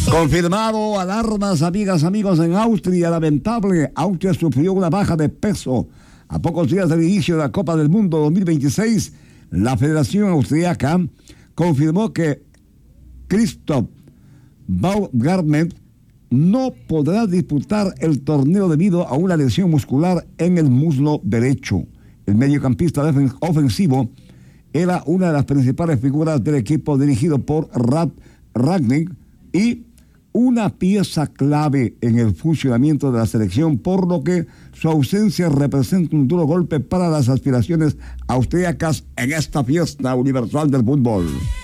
Confirmado, alarmas, amigas, amigos, en Austria. Lamentable, Austria sufrió una baja de peso. A pocos días del inicio de la Copa del Mundo 2026, la Federación Austriaca confirmó que Christoph Baumgartner no podrá disputar el torneo debido a una lesión muscular en el muslo derecho. El mediocampista ofensivo era una de las principales figuras del equipo dirigido por Rangnick y una pieza clave en el funcionamiento de la selección, por lo que su ausencia representa un duro golpe para las aspiraciones austríacas en esta fiesta universal del fútbol.